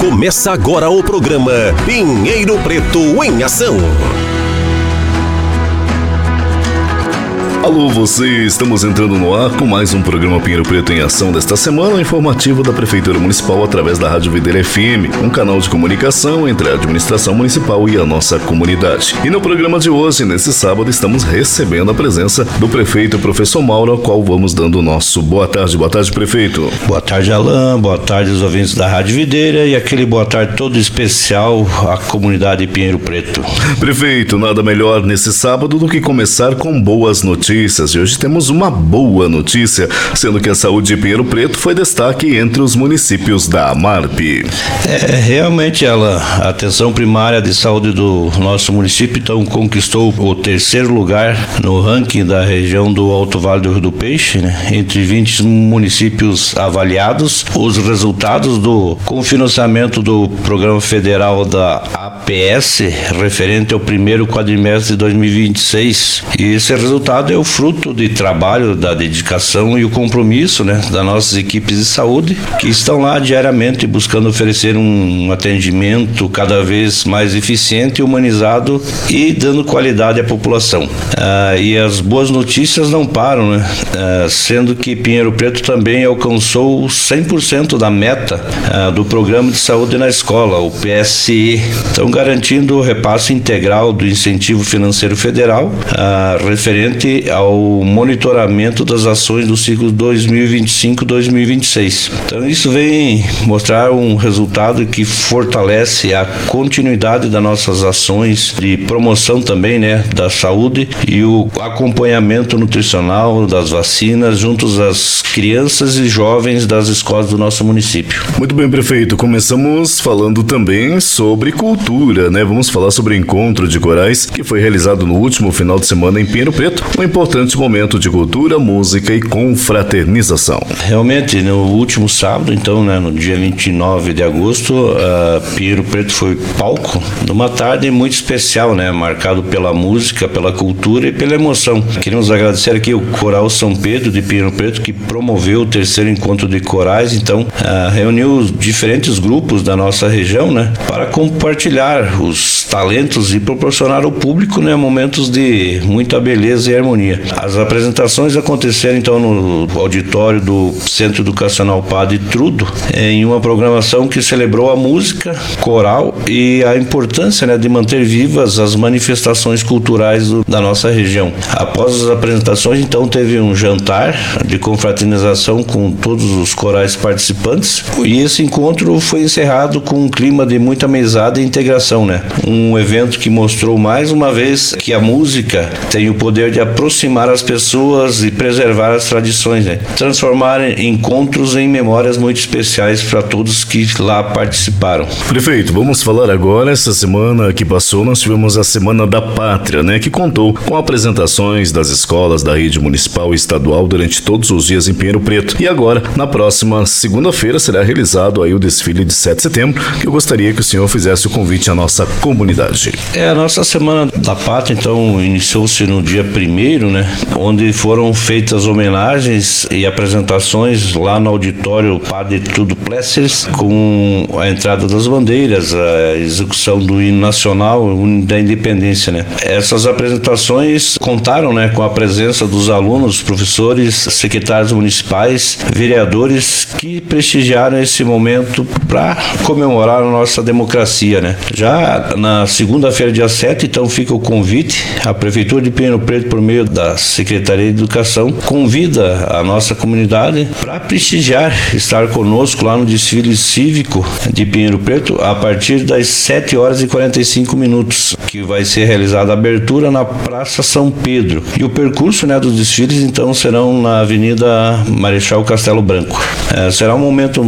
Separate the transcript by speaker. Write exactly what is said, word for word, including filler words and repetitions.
Speaker 1: Começa agora o programa Pinheiro Preto em Ação.
Speaker 2: Alô você, estamos entrando no ar com mais um programa Pinheiro Preto em Ação desta semana, informativo da Prefeitura Municipal através da Rádio Videira F M, um canal de comunicação entre a administração municipal e a nossa comunidade. E no programa de hoje, nesse sábado, estamos recebendo a presença do prefeito professor Mauro, ao qual vamos dando o nosso boa tarde. Boa tarde, prefeito.
Speaker 3: Boa tarde, Alain, boa tarde aos ouvintes da Rádio Videira e aquele boa tarde todo especial à comunidade Pinheiro Preto.
Speaker 2: Prefeito, nada melhor nesse sábado do que começar com boas notícias. E hoje temos uma boa notícia, sendo que a saúde de Pinheiro Preto foi destaque entre os municípios da Amarp.
Speaker 3: É, realmente, ela, a atenção primária de saúde do nosso município então conquistou o terceiro lugar no ranking da região do Alto Vale do Rio do Peixe, né? Entre vinte municípios avaliados. Os resultados do com financiamento do Programa Federal da A P S, referente ao primeiro quadrimestre de dois mil e vinte e seis. E esse resultado é o fruto de trabalho, da dedicação e o compromisso, né, das nossas equipes de saúde, que estão lá diariamente buscando oferecer um atendimento cada vez mais eficiente, humanizado e dando qualidade à população. Ah, e as boas notícias não param, né? Ah, sendo que Pinheiro Preto também alcançou cem por cento da meta ah, do Programa de Saúde na Escola, o P S E, então garantindo o repasse integral do incentivo financeiro federal ah, referente ao monitoramento das ações do ciclo dois mil e vinte e cinco a dois mil e vinte e seis. Então isso vem mostrar um resultado que fortalece a continuidade das nossas ações de promoção também, né, da saúde e o acompanhamento nutricional das vacinas juntos às crianças e jovens das escolas do nosso município.
Speaker 2: Muito bem, prefeito. Começamos falando também sobre cultura, né? Vamos falar sobre o encontro de corais que foi realizado no último final de semana em Pinheiro Preto. Um importante momento de cultura, música e confraternização.
Speaker 3: Realmente, no último sábado, então, né, no dia vinte e nove de agosto, uh, Pinheiro Preto foi palco de uma tarde muito especial, né, marcado pela música, pela cultura e pela emoção. Queremos agradecer aqui o Coral São Pedro de Pinheiro Preto, que promoveu o terceiro encontro de corais, então, uh, reuniu os diferentes grupos da nossa região, né, para compartilhar os talentos e proporcionar ao público, né, momentos de muita beleza e harmonia. As apresentações aconteceram então no auditório do Centro Educacional Padre Trudo, em uma programação que celebrou a música coral e a importância, né, de manter vivas as manifestações culturais do, da nossa região. Após as apresentações, então, teve um jantar de confraternização com todos os corais participantes e esse encontro foi encerrado com um clima de muita mesada e integração, né? Um evento que mostrou mais uma vez que a música tem o poder de aproximar as pessoas e preservar as tradições, né? Transformar encontros em memórias muito especiais para todos que lá participaram.
Speaker 2: Prefeito, vamos falar agora. Essa semana que passou, nós tivemos a Semana da Pátria, né? Que contou com apresentações das escolas da rede municipal e estadual durante todos os dias em Pinheiro Preto. E agora, na próxima segunda-feira, será realizado aí o desfile de sete de setembro, que eu gostaria que o senhor fizesse o convite à nossa comunidade.
Speaker 3: É, a nossa Semana da Pátria, então, iniciou-se no dia primeiro, né, onde foram feitas homenagens e apresentações lá no auditório Padre Trudo Plessers, com a entrada das bandeiras, a execução do hino nacional, o hino da independência, né. Essas apresentações contaram, né, com a presença dos alunos, professores, secretários municipais, vereadores que prestigiaram esse momento para comemorar a nossa democracia, né. Já na segunda-feira, dia sete, então fica o convite. A Prefeitura de Pinheiro Preto, por meio da Secretaria de Educação, convida a nossa comunidade para prestigiar, estar conosco lá no desfile cívico de Pinheiro Preto a partir das sete horas e quarenta e cinco minutos, que vai ser realizada a abertura na Praça São Pedro. E o percurso, né, dos desfiles, então, serão na Avenida Marechal Castelo Branco. É, será um momento